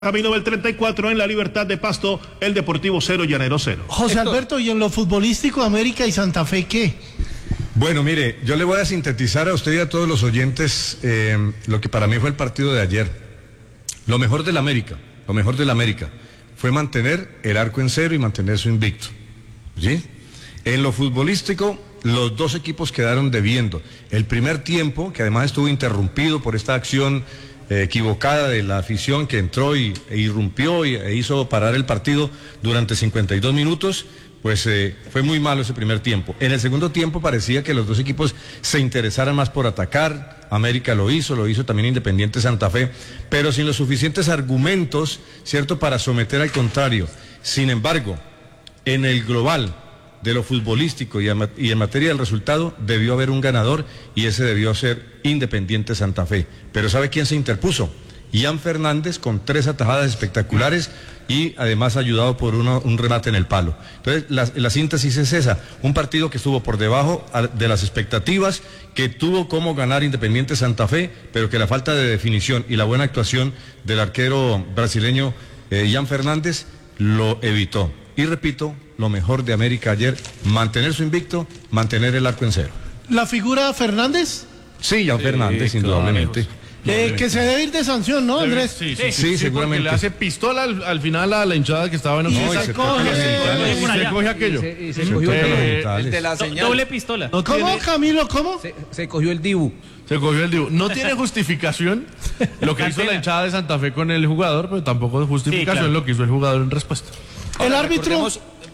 Camino del 34 en la Libertad de Pasto, el Deportivo 0, Llanero 0. José Alberto, ¿y en lo futbolístico América y Santa Fe qué? Bueno, mire, yo le voy a sintetizar a usted y a todos los oyentes lo que para mí fue el partido de ayer. Lo mejor del América fue mantener el arco en cero y mantener su invicto, ¿sí? En lo futbolístico, los dos equipos quedaron debiendo. El primer tiempo, que además estuvo interrumpido por esta acción equivocada de la afición que entró e irrumpió e hizo parar el partido durante 52 minutos, pues fue muy malo ese primer tiempo. En el segundo tiempo parecía que los dos equipos se interesaran más por atacar. América lo hizo también Independiente Santa Fe, pero sin los suficientes argumentos, ¿cierto?, para someter al contrario. Sin embargo, en el global de lo futbolístico y en materia del resultado, debió haber un ganador y ese debió ser Independiente Santa Fe. Pero ¿sabe quién se interpuso? Ian Fernández, con 3 atajadas espectaculares y además ayudado por un remate en el palo. Entonces, la síntesis es esa: un partido que estuvo por debajo de las expectativas, que tuvo como ganar Independiente Santa Fe, pero que la falta de definición y la buena actuación del arquero brasileño Ian Fernández lo evitó. Y repito, lo mejor de América ayer, mantener su invicto, mantener el arco en cero. ¿La figura Fernández? Sí, Ian Fernández, indudablemente. Que se debe ir de sanción, ¿no, Andrés? Sí, seguramente. Le hace pistola al final a la hinchada que estaba en el... Se coge aquello. Y se cogió el de la señal. Doble pistola. ¿Cómo, Camilo? ¿Cómo? Se cogió el Dibu. Se cogió el Dibu. No tiene justificación lo que hizo la hinchada de Santa Fe con el jugador, pero tampoco justificación lo que hizo el jugador en respuesta. El árbitro...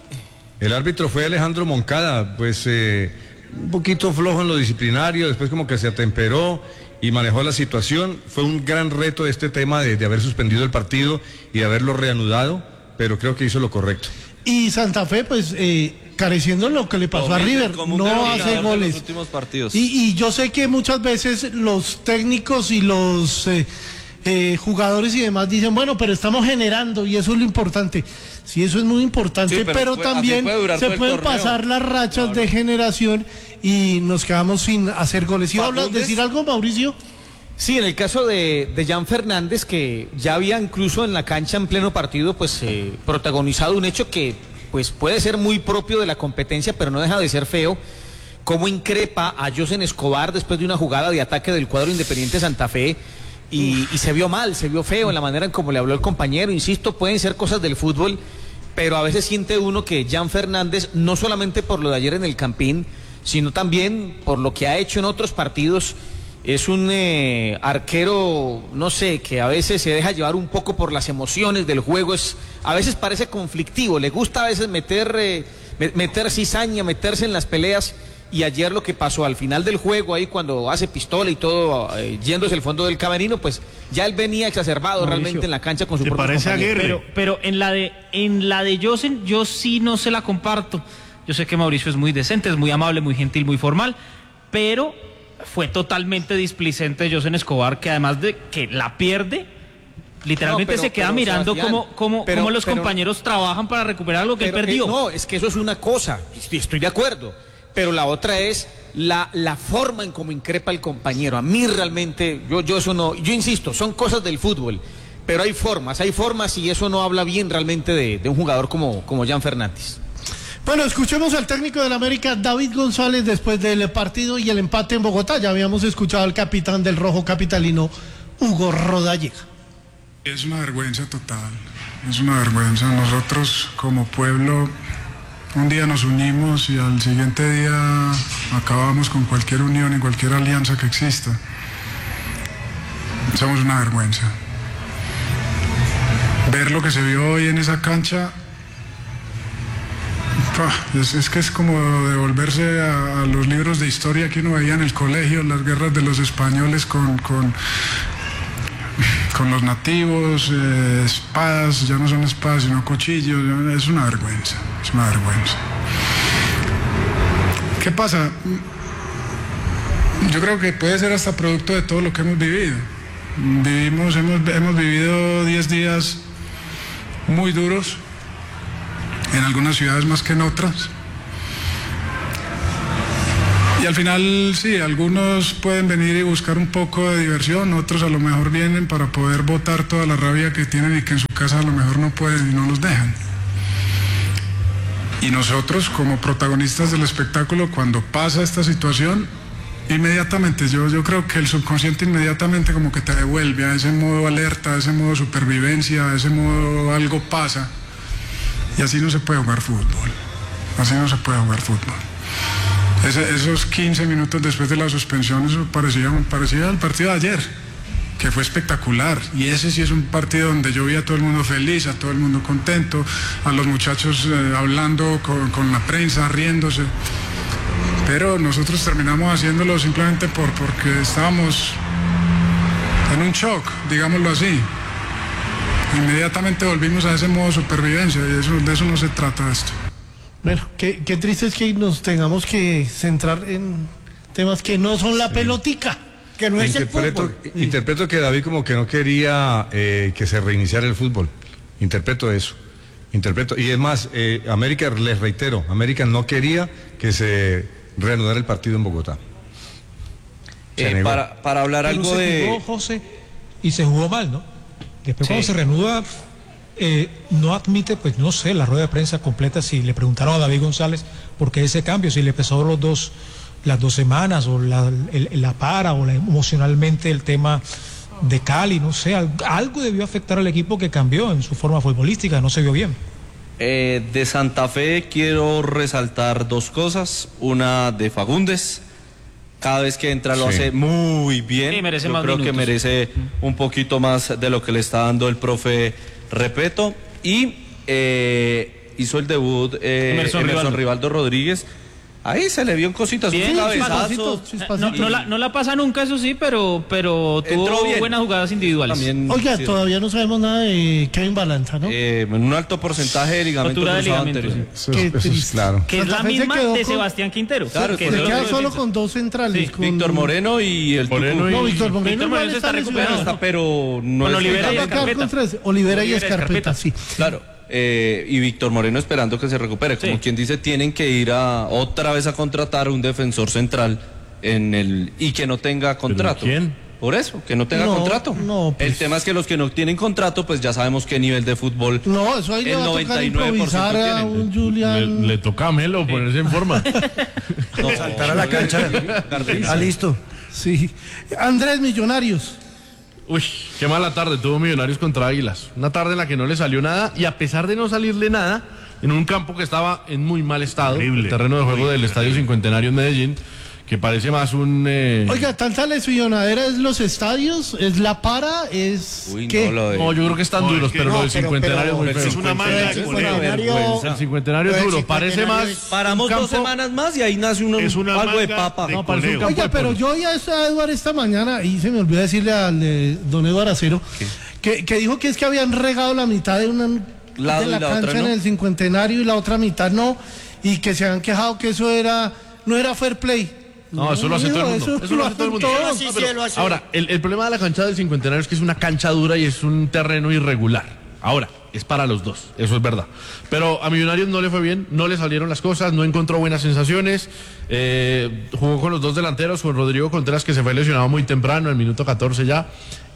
El árbitro fue Alejandro Moncada, pues un poquito flojo en lo disciplinario, después como que se atemperó y manejó la situación. Fue un gran reto este tema de haber suspendido el partido y de haberlo reanudado, pero creo que hizo lo correcto. Y Santa Fe, pues, careciendo lo que le pasó a River, no hace goles. Los últimos partidos. Y yo sé que muchas veces los técnicos y los jugadores y demás dicen, bueno, pero estamos generando y eso es lo importante. Sí, eso es muy importante, Sí, pero también se pueden pasar las rachas de generación y nos quedamos sin hacer goles. ¿Y hablas decir algo, Mauricio? Sí, en el caso de Ian Fernández, que ya había incluso en la cancha en pleno partido, pues protagonizado un hecho que pues puede ser muy propio de la competencia, pero no deja de ser feo, cómo increpa a Josen Escobar después de una jugada de ataque del cuadro Independiente Santa Fe. Y se vio mal, se vio feo en la manera en cómo le habló el compañero. Insisto, pueden ser cosas del fútbol, pero a veces siente uno que Ian Fernández, no solamente por lo de ayer en el Campín, sino también por lo que ha hecho en otros partidos, es un arquero, no sé, que a veces se deja llevar un poco por las emociones del juego. A veces parece conflictivo, le gusta a veces meter cizaña, meterse en las peleas. Y ayer lo que pasó al final del juego, ahí cuando hace pistola y todo, yéndose al fondo del camerino, pues ya él venía exacerbado realmente en la cancha con su propio compañero. Pero en la de Josen, yo sí no se la comparto. Yo sé que Mauricio es muy decente, es muy amable, muy gentil, muy formal, pero fue totalmente displicente Josen Escobar, que además de que la pierde, literalmente se queda mirando cómo los compañeros trabajan para recuperar lo que él perdió. No, es que eso es una cosa, estoy de acuerdo. Pero la otra es la forma en cómo increpa el compañero. A mí realmente, yo eso no, yo insisto, son cosas del fútbol, pero hay formas y eso no habla bien realmente de un jugador como Ian Fernández. Bueno, escuchemos al técnico del América, David González, después del partido y el empate en Bogotá. Ya habíamos escuchado al capitán del rojo capitalino, Hugo Rodallega. Es una vergüenza total, es una vergüenza. Nosotros como pueblo... Un día nos unimos y al siguiente día acabamos con cualquier unión y cualquier alianza que exista. Somos una vergüenza. Ver lo que se vio hoy en esa cancha, es que es como devolverse a los libros de historia que uno veía en el colegio, las guerras de los españoles con los nativos, espadas, ya no son espadas sino cuchillos. Es una vergüenza, es una vergüenza. ¿Qué pasa? Yo creo que puede ser hasta producto de todo lo que hemos vivido. Hemos vivido 10 días muy duros, en algunas ciudades más que en otras. Y al final, sí, algunos pueden venir y buscar un poco de diversión, otros a lo mejor vienen para poder botar toda la rabia que tienen y que en su casa a lo mejor no pueden y no los dejan. Y nosotros, como protagonistas del espectáculo, cuando pasa esta situación, inmediatamente, yo creo que el subconsciente inmediatamente como que te devuelve a ese modo alerta, a ese modo supervivencia, a ese modo algo pasa. Y así no se puede jugar fútbol. Así no se puede jugar fútbol. Esos 15 minutos después de la suspensión, eso parecía al partido de ayer, que fue espectacular. Y ese sí es un partido donde yo vi a todo el mundo feliz, a todo el mundo contento, a los muchachos hablando con la prensa, riéndose. Pero nosotros terminamos haciéndolo simplemente porque estábamos en un shock, digámoslo así. Inmediatamente volvimos a ese modo supervivencia y de eso no se trata esto. Bueno, qué triste es que nos tengamos que centrar en temas que no son la pelotica, que no es el fútbol. Interpreto que David como que no quería que se reiniciara el fútbol. Interpreto eso. Y es más, América, les reitero, América no quería que se reanudara el partido en Bogotá. Para hablar pero algo se jugó, José, y se jugó mal, ¿no? Después cuando se reanuda, no admite, pues no sé, la rueda de prensa completa. Si le preguntaron a David González por qué ese cambio, si le pesó las 2 semanas, o la para, o emocionalmente el tema de Cali, no sé, algo debió afectar al equipo que cambió en su forma futbolística, no se vio bien. de Santa Fe quiero resaltar 2 cosas. Una de Fagundes. Cada vez que entra lo hace muy bien. Sí, merece Yo más creo minutos. que merece un poquito más de lo que le está dando el profe Repeto. Y hizo el debut Emerson Rivaldo Rodríguez. Ahí se le vio en cositas, Bien, un cabezazo. chispacito. No la pasa nunca, eso sí, pero Entró tuvo bien. buenas jugadas individuales. También, Oiga, sí, todavía no sabemos nada de Kevin Balanza, ¿no? en un alto porcentaje de ligamento Rotura de cruzado ligamento, anterior. sí. Qué Eso es triste. claro. Que es Santa la Fe se misma quedó de con- Sebastián Quintero. Claro, que Se es queda otro solo defensa. con 2 centrales. Sí, con- Víctor Moreno y el Moreno Tucu. y- No, Víctor Moreno Víctor Moreno igual está está recuperado. lesionado. Está, pero no Con es Olivera y Va a quedar Escarpeta. con 3, Olivera y Olivera y Escarpeta, Escarpeta. sí. Claro, y Víctor Moreno esperando que se recupere. Como Sí. quien dice, tienen que ir otra vez a contratar un defensor central y que no tenga contrato. quién? Por eso, que no tenga No, contrato. no, pues. El tema es que los que no tienen contrato, pues ya sabemos qué nivel de fútbol. No, eso ahí le El va a tocar 99% improvisar a tienen. un Julián. Le toca a Melo ponerse en forma. Saltar a la cancha. Ah, listo. Sí. Andrés, Millonarios. Uy, qué mala tarde tuvo Millonarios contra Águilas. Una tarde en la que no le salió nada y a pesar de no salirle nada, en un campo que estaba en muy mal estado, el terreno de juego del Estadio Cincuentenario en Medellín, que parece más un... Oiga, tanta lesionadera es los estadios, es la para, es... Uy, ¿qué? no, lo de... No, yo creo que están duros, pero lo del pero- Cincuentenario es muy pero feo. es una manga El de Cincuentenario- El Cincuentenario es duro, parece más... Paramos un campo- 2 semanas más y ahí nace algo de papa. No, parece un campo Oiga, de pero polo. yo oí a Eduardo esta mañana y se me olvidó decirle al don Eduardo Acero que dijo que es que habían regado la mitad de una Lado de y la la cancha otra no. en el Cincuentenario y la otra mitad no, y que se habían quejado que eso no era fair play. No, eso lo hace todo el mundo. Eso Eso lo hace todo el mundo. todos. Sí, sí, lo hace. Ahora, el problema de la cancha del Cincuentenario es que es una cancha dura y es un terreno irregular. Ahora, es para los dos, eso es verdad. Pero a Millonarios no le fue bien, no le salieron las cosas, no encontró buenas sensaciones. Jugó con los 2 delanteros, con Rodrigo Contreras, que se fue lesionado muy temprano, en el minuto 14 ya,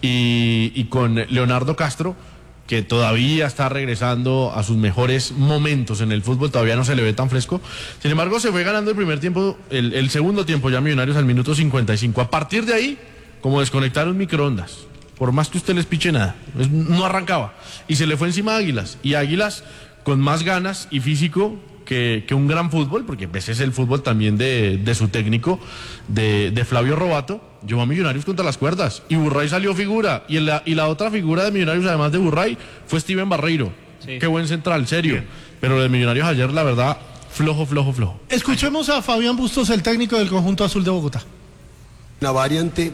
y con Leonardo Castro, que todavía está regresando a sus mejores momentos en el fútbol, todavía no se le ve tan fresco. Sin embargo, se fue ganando el primer tiempo, el segundo tiempo ya Millonarios al minuto 55. A partir de ahí, como desconectaron microondas, por más que usted les piche nada, no arrancaba. Y se le fue encima a Águilas, y Águilas con más ganas y físico que un gran fútbol, porque ese es el fútbol también de su técnico, de Flavio Robato, llevó a Millonarios contra las cuerdas, y Burray salió figura, y la otra figura de Millonarios, además de Burray, fue Steven Barreiro. Sí. Qué buen central, serio. Pero lo de Millonarios ayer, la verdad, flojo. Escuchemos a Fabián Bustos, el técnico del conjunto azul de Bogotá. Una variante,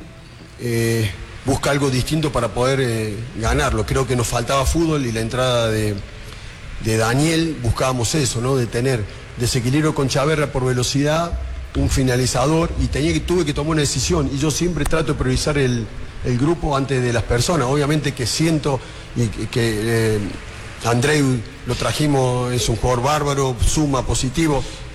busca algo distinto para poder ganarlo. Creo que nos faltaba fútbol y la entrada de Daniel buscábamos eso, ¿no? De tener desequilibrio con Chaverra por velocidad, un finalizador, y tuve que tomar una decisión, y yo siempre trato de priorizar el grupo antes de las personas. Obviamente que siento y que Andreu lo trajimos, es un jugador bárbaro, suma, positivo.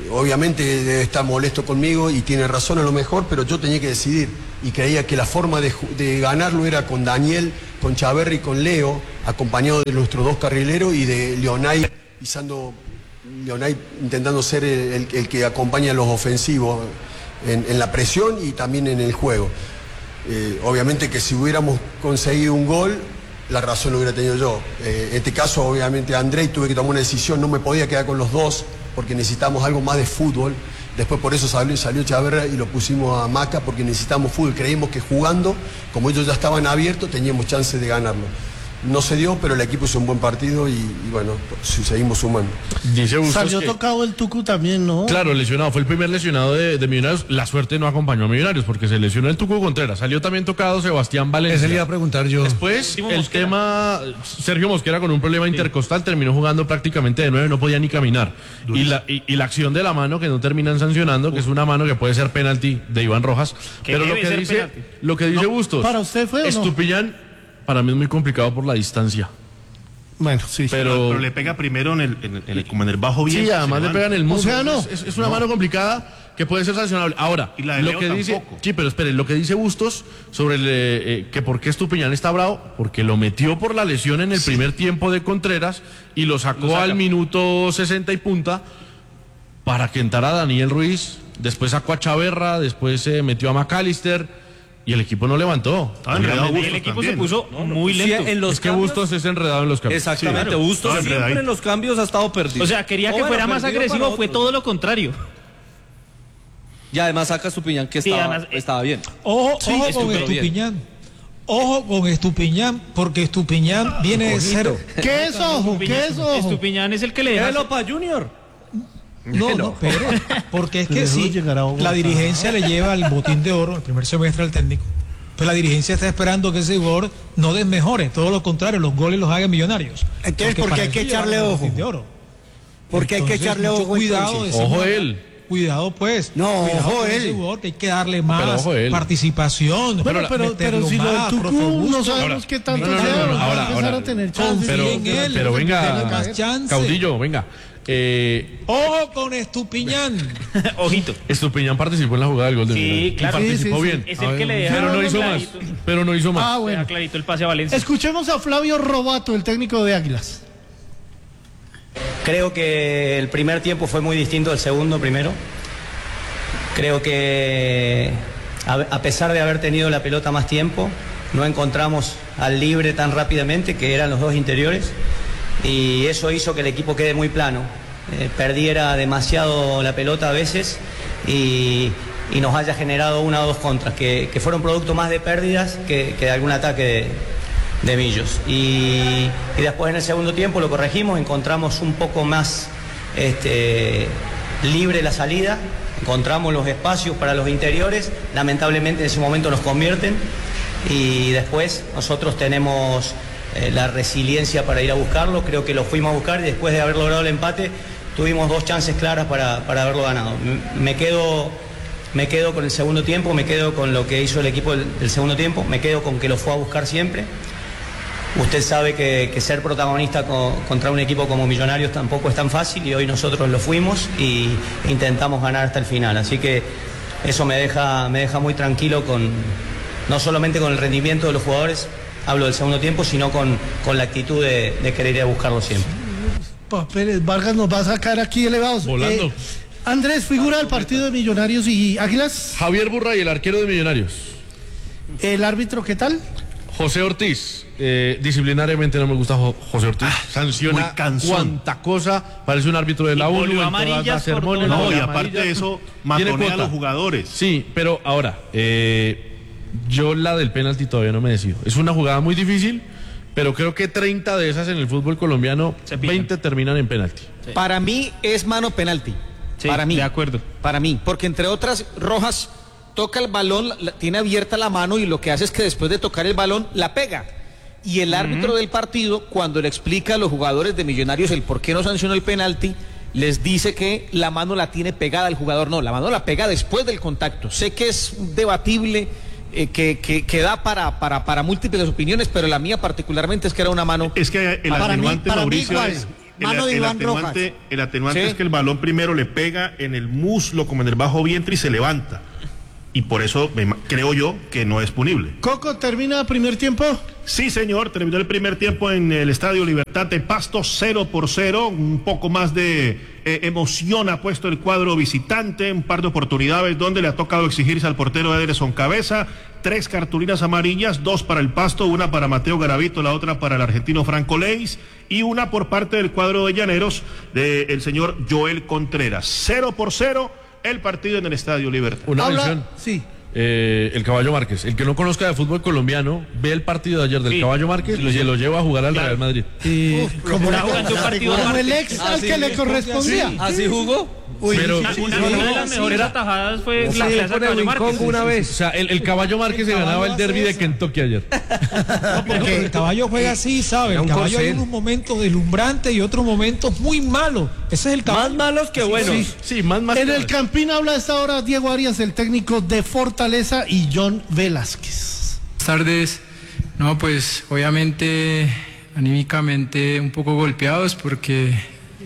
obviamente debe estar molesto conmigo y tiene razón a lo mejor, pero yo tenía que decidir y creía que la forma de ganarlo era con Daniel, con Chaverri y con Leo, acompañado de nuestros dos carrileros y de Leonay intentando ser el que acompaña a los ofensivos en la presión y también en el juego. Obviamente que si hubiéramos conseguido un gol, la razón lo hubiera tenido yo. En este caso, obviamente, André, tuve que tomar una decisión, no me podía quedar con los dos, porque necesitamos algo más de fútbol. Después por eso salió Chaverra y lo pusimos a Maca, porque necesitamos fútbol. Creímos que jugando, como ellos ya estaban abiertos, teníamos chances de ganarlo. No se dio, pero el equipo hizo un buen partido y bueno, seguimos sumando. Dice Bustos Salió que, tocado el Tucu también, ¿no? claro, lesionado. Fue el primer lesionado de Millonarios. La suerte no acompañó a Millonarios porque se lesionó el Tucu Contreras. Salió también tocado Sebastián Valencia. Ese le iba a preguntar yo. Después, el tema, Sergio Mosquera con un problema intercostal terminó jugando prácticamente de 9, no podía ni caminar. Y la acción de la mano que no terminan sancionando, que es una mano que puede ser penalti de Iván Rojas. Pero lo que dice Bustos, ¿para usted fue o no? Estupiñán, para mí es muy complicado por la distancia. Bueno, sí. Pero le pega primero como en el bajo bien. Sí, además le pega en el muslo. O sea, no. Es una mano complicada que puede ser sancionable. Ahora, Y la de lo Leo que dice, tampoco. sí, pero espere, lo que dice Bustos sobre que por qué Estupiñán está bravo, porque lo metió por la lesión en el primer tiempo de Contreras y lo sacó al minuto 60 y punta para que entrara Daniel Ruiz, después sacó a Chaverra, después se metió a McAllister. Y el equipo no levantó. Estaba enredado Bustos El equipo también, se puso muy lento. Sí, en los Es que cambios, Bustos es enredado en los cambios. exactamente, Sí, Bustos estaba siempre enredadito. en los cambios ha estado perdido. O sea, quería que Bueno, fuera más perdido agresivo, para fue otros. todo lo contrario. Y además saca Estupiñán que Sí, estaba, además, estaba bien. Ojo con estuvo bien. Estupiñán. Ojo con Estupiñán, porque Estupiñán viene de ser. ¿Qué es ojo? ¿Qué es ojo? Estupiñán es el que le deja. Déjelo para Junior. No, pero porque es que Dejó si llegar a Bogotá. la dirigencia le lleva el botín de oro el primer semestre al técnico, pues la dirigencia está esperando que ese jugador no desmejore, todo lo contrario, los goles los hagan Millonarios. Entonces, ¿por qué hay que echarle ojo? Botín de oro. ¿Por qué hay que Entonces, echarle mucho ojo? cuidado entonces? de ese Ojo jugador. él. Cuidado pues. No, Cuidado ojo con ese él. jugador, que hay que darle más ojo él. participación. Bueno, pero meterlo si lo del más, Tucu profe no Bustos. sabemos qué tanto no, no, sea, no, no, va a ahora, empezar ahora. a tener chances. Confía en él, pero venga, tiene más chance. Caudillo, venga. Ojo con Estupiñán. Ojito. Estupiñán participó en la jugada del gol de Sí, Millonarios. claro. Y participó Sí, sí, bien. Es el que le deja. Pero no hizo más. clarito. Pero no hizo más. Ah, Le bueno. deja clarito el pase a Valencia. Escuchemos a Flavio Robato, el técnico de Águilas. Creo que el primer tiempo fue muy distinto del segundo primero. Creo que a pesar de haber tenido la pelota más tiempo, no encontramos al libre tan rápidamente, que eran los dos interiores, y eso hizo que el equipo quede muy plano. Perdiera demasiado la pelota a veces y nos haya generado una o dos contras, que fueron producto más de pérdidas que de algún ataque de Millos. Y después en el segundo tiempo lo corregimos, encontramos un poco más libre la salida, encontramos los espacios para los interiores, lamentablemente en ese momento nos convierten y después nosotros tenemos la resiliencia para ir a buscarlo, creo que lo fuimos a buscar y después de haber logrado el empate tuvimos dos chances claras para haberlo ganado. Me quedo con el segundo tiempo, me quedo con lo que hizo el equipo del segundo tiempo, me quedo con que lo fue a buscar siempre. Usted sabe que ser protagonista contra un equipo como Millonarios tampoco es tan fácil y hoy nosotros lo fuimos y intentamos ganar hasta el final. Así que eso me deja muy tranquilo no solamente con el rendimiento de los jugadores, hablo del segundo tiempo, sino con la actitud de querer ir a buscarlo siempre. Pérez Vargas nos va a sacar aquí elevados. Volando. Andrés, figura del partido de Millonarios y Águilas. Javier Burray, el arquero de Millonarios. ¿El árbitro qué tal? José Ortiz. Disciplinariamente no me gusta José Ortiz. Sanciona muy cansón. cuánta cosa. Parece un árbitro de la Y 1. volvió amarillas por todo No, y Amarillas, aparte de eso, Tiene matonea a cuota. los jugadores. Sí, pero ahora, yo la del penalti todavía no me decido. Es una jugada muy difícil, pero creo que 30 de esas en el fútbol colombiano, Se pitan. 20 terminan en penalti. Para mí es mano penalti. Sí, para mí. de acuerdo. Para mí. Porque entre otras, Rojas toca el balón, tiene abierta la mano y lo que hace es que después de tocar el balón, la pega. Y el árbitro del partido, cuando le explica a los jugadores de Millonarios el por qué no sancionó el penalti, les dice que la mano la tiene pegada al jugador. No, la mano la pega después del contacto. Sé que es debatible, que da para múltiples opiniones, pero la mía particularmente es que era una mano. Es que el Para mí, atenuante, para mí Mauricio, igual. es Mano de Iván Rojas. El atenuante ¿Sí? es que el balón primero le pega en el muslo, como en el bajo vientre, y se levanta. Y por eso creo yo que no es punible. Coco, ¿termina primer tiempo? Sí, señor, terminó el primer tiempo en el Estadio Libertad de Pasto, 0-0, un poco más de emoción ha puesto el cuadro visitante, un par de oportunidades donde le ha tocado exigirse al portero Ederson Cabeza, 3 cartulinas amarillas, 2 para el Pasto, una para Mateo Garavito, la otra para el argentino Franco Leis, y una por parte del cuadro de Llaneros del señor Joel Contreras. 0-0 el partido en el Estadio Libertad. Una mención. Sí. El Caballo Márquez. El que no conozca de fútbol colombiano, ve el partido de ayer del Caballo Márquez y se lo lleva a jugar al Real Madrid. Como como el ex al que le correspondía. ¿Así jugó? Pero una de las mejores atajadas fue la que hace el Caballo Márquez. una vez. o sea, el Caballo Márquez se ganaba el derbi de Kentucky ayer. Porque el caballo juega así, ¿sabes? El caballo hay unos momentos deslumbrantes y otros momentos muy malos. Ese es el caballo. Más malos que buenos. Sí, más En el Campín habla a esta hora Diego Arias, el técnico de Fortaleza, y John Velázquez. Buenas tardes. No, pues obviamente anímicamente un poco golpeados porque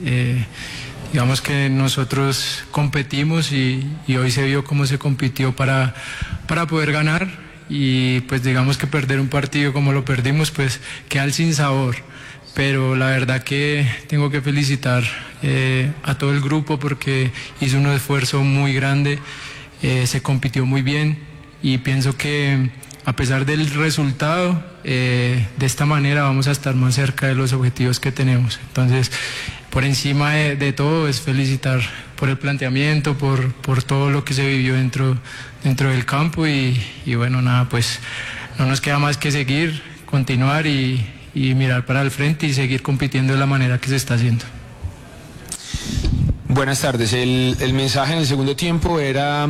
digamos que nosotros competimos y hoy se vio cómo se compitió para poder ganar, y pues digamos que perder un partido como lo perdimos pues queda el sinsabor. Pero la verdad que tengo que felicitar a todo el grupo porque hizo un esfuerzo muy grande, se compitió muy bien, y pienso que a pesar del resultado, de esta manera vamos a estar más cerca de los objetivos que tenemos. Entonces, por encima de todo es felicitar por el planteamiento, por todo lo que se vivió dentro del campo, y bueno, nada, pues no nos queda más que seguir, continuar y mirar para el frente y seguir compitiendo de la manera que se está haciendo. Buenas tardes. El mensaje en el segundo tiempo era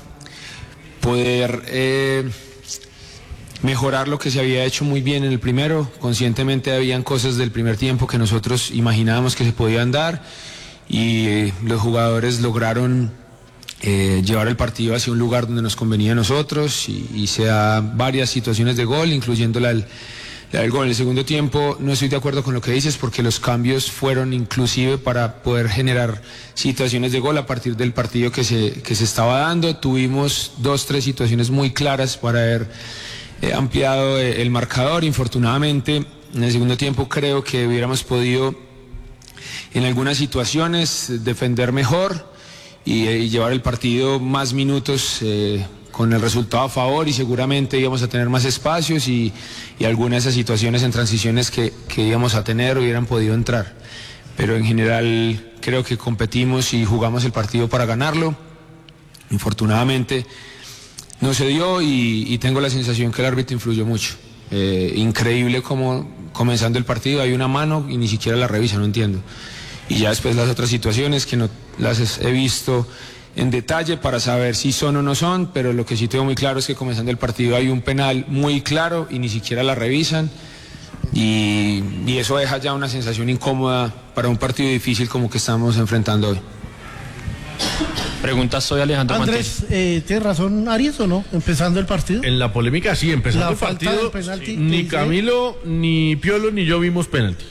poder mejorar lo que se había hecho muy bien en el primero. Conscientemente habían cosas del primer tiempo que nosotros imaginábamos que se podían dar, y los jugadores lograron llevar el partido hacia un lugar donde nos convenía a nosotros, y se da varias situaciones de gol, incluyendo la del gol. En el segundo tiempo no estoy de acuerdo con lo que dices, porque los cambios fueron inclusive para poder generar situaciones de gol a partir del partido que se estaba dando. Tuvimos 2-3 situaciones muy claras para haber ampliado el marcador. Infortunadamente en el segundo tiempo creo que hubiéramos podido en algunas situaciones defender mejor y llevar el partido más minutos con el resultado a favor, y seguramente íbamos a tener más espacios y algunas de esas situaciones en transiciones que íbamos a tener hubieran podido entrar. Pero en general creo que competimos y jugamos el partido para ganarlo. Infortunadamente no se dio, y tengo la sensación que el árbitro influyó mucho. Increíble como comenzando el partido hay una mano y ni siquiera la revisa, no entiendo. Y ya después las otras situaciones que no las he visto en detalle para saber si son o no son, pero lo que sí tengo muy claro es que comenzando el partido hay un penal muy claro y ni siquiera la revisan, y eso deja ya una sensación incómoda para un partido difícil como que estamos enfrentando hoy. Pregunta, soy Alejandro Andrés, ¿tiene razón Arias o no? Empezando el partido. En la polémica sí, empezando el partido, ni Camilo, ni Piolo, ni yo vimos penalti.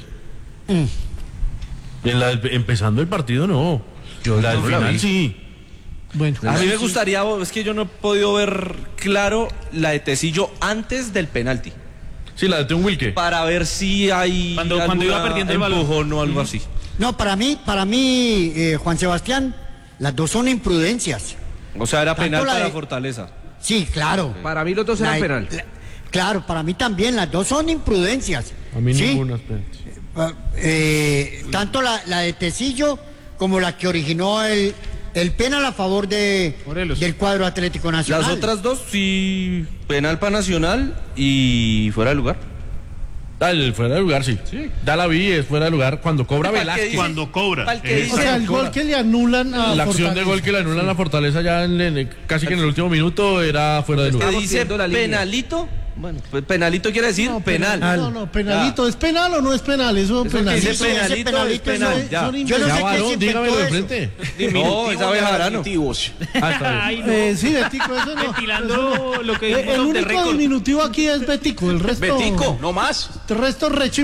Empezando el partido no. La del final sí. Bueno, a mí me gustaría, es que yo no he podido ver claro la de Tecillo antes del penalti. Sí, la de Teun Wilke. Para ver si hay cuando iba perdiendo el balón o algo así. No, para mí, Juan Sebastián, las dos son imprudencias. O sea, era Tanto penal la para de- Fortaleza. Sí, claro. Para mí los dos eran penal. Claro, para mí también, las dos son imprudencias. A mí ¿sí? ninguna es penalti. Tanto la de Tecillo como la que originó el penal a favor del cuadro Atlético Nacional. Las otras dos sí, penal para Nacional y fuera de lugar. El fuera de lugar, sí. Ya la vi, es fuera de lugar cuando cobra Velázquez. Cuando cobra. O sea, el gol que le anulan a La acción Fortaleza. de gol que le anulan a Fortaleza ya casi que en el último minuto era fuera de lugar. ¿Qué dice penalito? Bueno, pues penalito quiere decir penal. No, penalito. ¿Es penal o no es penal? Eso es Eso que penal. dice penalito es penal, ya. Yo no sé qué se dígamelo de inventó frente. No, esa vez Jarano. Ay, no. Sí, Betico, eso no. Ventilando lo que dijimos El de único récord. diminutivo aquí es Betico, el resto... Betico, no más. El resto rechimbos.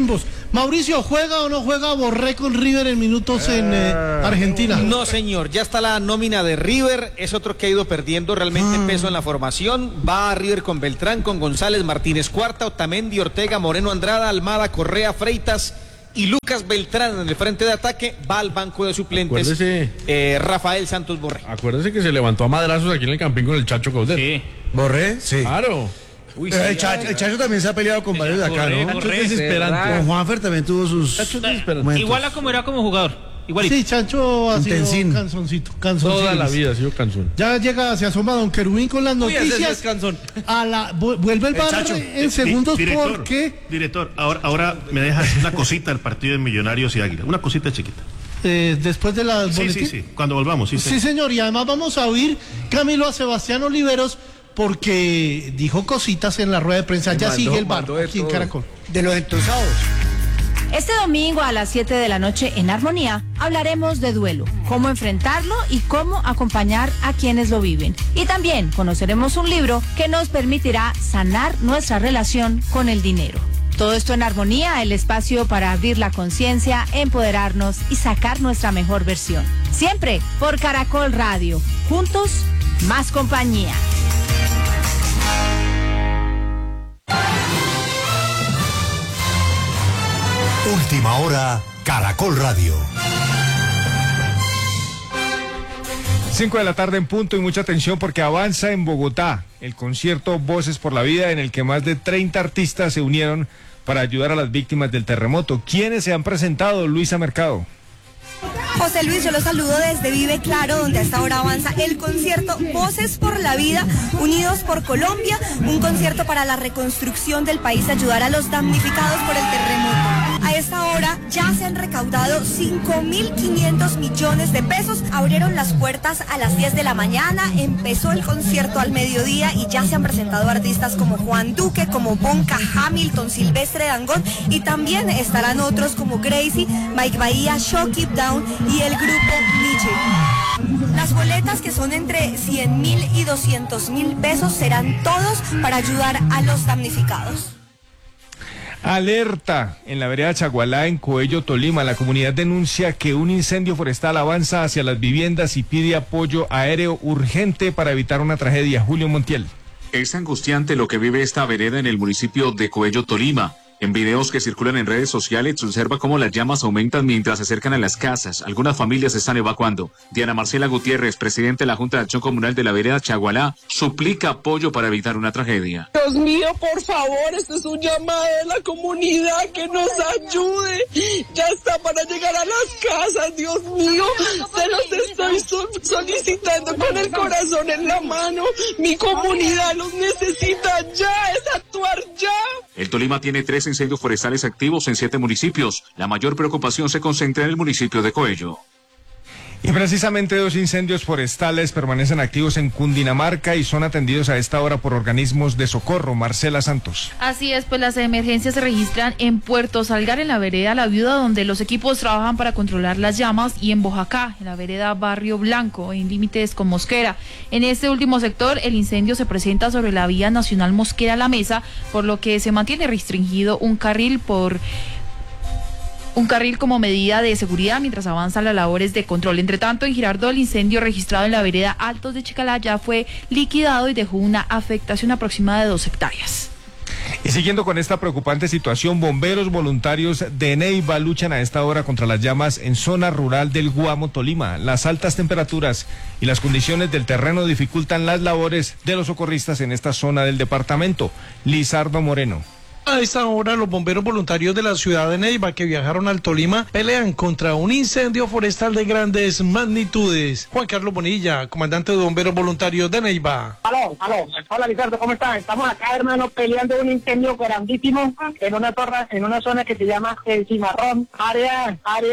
Mauricio, ¿juega o no juega Borré con River en minutos en Argentina? No, señor, ya está la nómina de River, es otro que ha ido perdiendo realmente peso en la formación. Va a River con Beltrán, con González, Martínez Cuarta, Otamendi, Ortega, Moreno Andrada, Almada, Correa, Freitas y Lucas Beltrán en el frente de ataque. Va al banco de suplentes Rafael Santos Borré. Acuérdese que se levantó a madrazos aquí en el Campín con el Chacho Caudet. Sí. ¿Borré? Sí. Claro. Uy, el Chacho también se ha peleado con varios de acá, ¿no? Chacho es desesperante. Con Juanfer también tuvo sus momentos. Igual a como era como jugador. Igualito. Sí, Chancho ha sido canzoncito. Toda la vida ha sido canzón. Ya llega, se asoma Don Querubín con las noticias. Vuelve el bar en segundos porque... Director, ahora me dejas una cosita del partido de Millonarios y Águila. Una cosita chiquita. Después de las boletín. Sí. Cuando volvamos, Sí, señor. Y además vamos a oír, Camilo, a Sebastián Oliveros, porque dijo cositas en la rueda de prensa. Ya sigue el bar aquí en Caracol. De los entusados. Este domingo a las 7 de la noche en Armonía hablaremos de duelo, cómo enfrentarlo y cómo acompañar a quienes lo viven. Y también conoceremos un libro que nos permitirá sanar nuestra relación con el dinero. Todo esto en Armonía, el espacio para abrir la conciencia, empoderarnos y sacar nuestra mejor versión. Siempre por Caracol Radio. Juntos, más compañía. Última hora, Caracol Radio. 5 de la tarde en punto y mucha atención porque avanza en Bogotá el concierto Voces por la Vida en el que más de 30 artistas se unieron para ayudar a las víctimas del terremoto. ¿Quiénes se han presentado? Luisa Mercado. José Luis, yo los saludo desde Vive Claro, donde a esta hora avanza el concierto Voces por la Vida, Unidos por Colombia, un concierto para la reconstrucción del país, ayudar a los damnificados por el terremoto. A esta hora ya se han recaudado 5.500 millones de pesos, abrieron las puertas a las 10 de la mañana, empezó el concierto al mediodía y ya se han presentado artistas como Juan Duque, como Bonca, Hamilton, Silvestre Dangond y también estarán otros como Gracie, Mike Bahía, Shock It Down y el grupo Nietzsche. Las boletas, que son entre 100.000 y 200.000 pesos, serán todos para ayudar a los damnificados. Alerta en la vereda Chagualá, en Coello, Tolima. La comunidad denuncia que un incendio forestal avanza hacia las viviendas y pide apoyo aéreo urgente para evitar una tragedia. Julio Montiel. Es angustiante lo que vive esta vereda en el municipio de Coello, Tolima. En videos que circulan en redes sociales se observa cómo las llamas aumentan mientras se acercan a las casas. Algunas familias se están evacuando. Diana Marcela Gutiérrez, presidente de la Junta de Acción Comunal de la vereda Chagualá, suplica apoyo para evitar una tragedia. Dios mío, por favor, este es un llamado de la comunidad que nos ayude. Ya está para llegar a las casas, Dios mío. Se los estoy solicitando con el corazón en la mano. Mi comunidad los necesita ya, es actuar ya. El Tolima tiene 3 incendios forestales activos en 7 municipios. La mayor preocupación se concentra en el municipio de Coello. Y precisamente 2 incendios forestales permanecen activos en Cundinamarca y son atendidos a esta hora por organismos de socorro. Marcela Santos. Así es, pues las emergencias se registran en Puerto Salgar, en la vereda La Viuda, donde los equipos trabajan para controlar las llamas, y en Boyacá, en la vereda Barrio Blanco, en límites con Mosquera. En este último sector, el incendio se presenta sobre la vía nacional Mosquera-La Mesa, por lo que se mantiene restringido un carril como medida de seguridad mientras avanzan las labores de control. Entre tanto, en Girardot, el incendio registrado en la vereda Altos de Chicalá ya fue liquidado y dejó una afectación aproximada de 2 hectáreas. Y siguiendo con esta preocupante situación, bomberos voluntarios de Neiva luchan a esta hora contra las llamas en zona rural del Guamo, Tolima. Las altas temperaturas y las condiciones del terreno dificultan las labores de los socorristas en esta zona del departamento. Lizardo Moreno. A esta hora, los bomberos voluntarios de la ciudad de Neiva, que viajaron al Tolima, pelean contra un incendio forestal de grandes magnitudes. Juan Carlos Bonilla, comandante de bomberos voluntarios de Neiva. Aló. Hola, Ricardo, ¿cómo estás? Estamos acá, hermano, peleando un incendio grandísimo en una zona que se llama El Cimarrón, área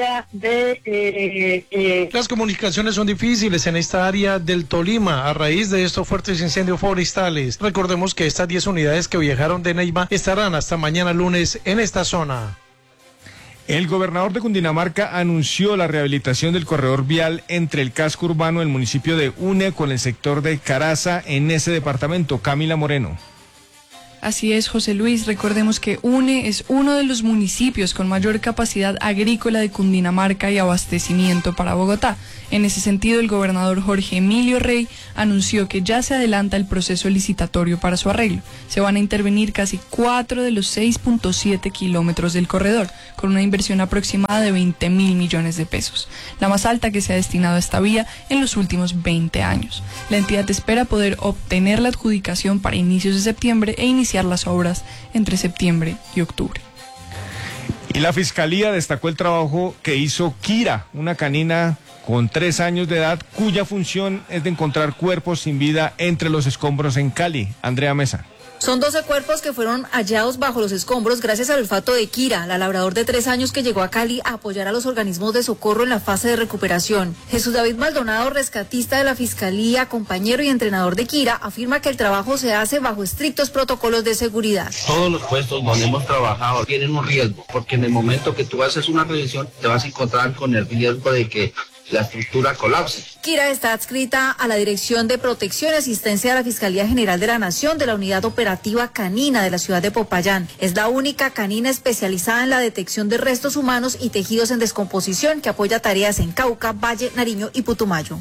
de... Las comunicaciones son difíciles en esta área del Tolima a raíz de estos fuertes incendios forestales. Recordemos que estas 10 unidades que viajaron de Neiva estarán hasta mañana lunes en esta zona. El gobernador de Cundinamarca anunció la rehabilitación del corredor vial entre el casco urbano del municipio de Une con el sector de Caraza en ese departamento. Camila Moreno. Así es, José Luis. Recordemos que UNE es uno de los municipios con mayor capacidad agrícola de Cundinamarca y abastecimiento para Bogotá. En ese sentido, el gobernador Jorge Emilio Rey anunció que ya se adelanta el proceso licitatorio para su arreglo. Se van a intervenir casi 4 de los 6.7 kilómetros del corredor, con una inversión aproximada de 20.000 millones de pesos, la más alta que se ha destinado a esta vía en los últimos 20 años. La entidad espera poder obtener la adjudicación para inicios de septiembre e iniciar las obras entre septiembre y octubre. Y la Fiscalía destacó el trabajo que hizo Kira, una canina con 3 años de edad, cuya función es de encontrar cuerpos sin vida entre los escombros en Cali. Andrea Mesa. Son 12 cuerpos que fueron hallados bajo los escombros gracias al olfato de Kira, la labrador de 3 años que llegó a Cali a apoyar a los organismos de socorro en la fase de recuperación. Jesús David Maldonado, rescatista de la Fiscalía, compañero y entrenador de Kira, afirma que el trabajo se hace bajo estrictos protocolos de seguridad. Todos los puestos donde hemos trabajado tienen un riesgo, porque en el momento que tú haces una revisión te vas a encontrar con el riesgo de que la estructura colapse. Kira está adscrita a la Dirección de Protección y Asistencia de la Fiscalía General de la Nación de la Unidad Operativa Canina de la ciudad de Popayán. Es la única canina especializada en la detección de restos humanos y tejidos en descomposición que apoya tareas en Cauca, Valle, Nariño y Putumayo.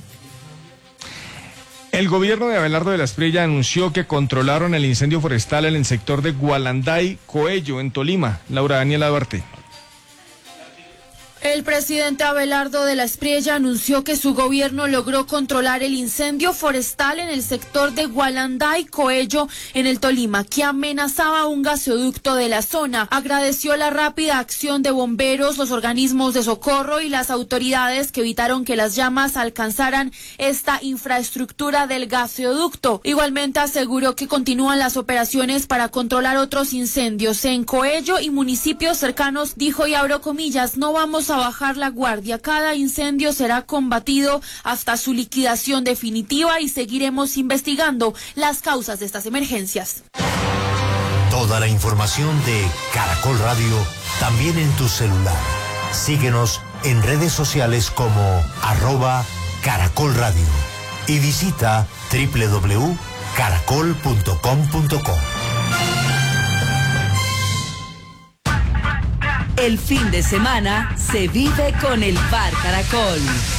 El gobierno de Abelardo de la Espriella anunció que controlaron el incendio forestal en el sector de Gualanday, Coello, en Tolima. Laura Daniela Duarte. El presidente Abelardo de la Espriella anunció que su gobierno logró controlar el incendio forestal en el sector de Gualanday, Coello, en el Tolima, que amenazaba un gasoducto de la zona. Agradeció la rápida acción de bomberos, los organismos de socorro y las autoridades que evitaron que las llamas alcanzaran esta infraestructura del gasoducto. Igualmente aseguró que continúan las operaciones para controlar otros incendios en Coello y municipios cercanos. Dijo, y abro comillas, no vamos a bajar la guardia. Cada incendio será combatido hasta su liquidación definitiva y seguiremos investigando las causas de estas emergencias. Toda la información de Caracol Radio también en tu celular. Síguenos en redes sociales como @Caracol Radio y visita www.caracol.com.co. El fin de semana se vive con el Bar Caracol.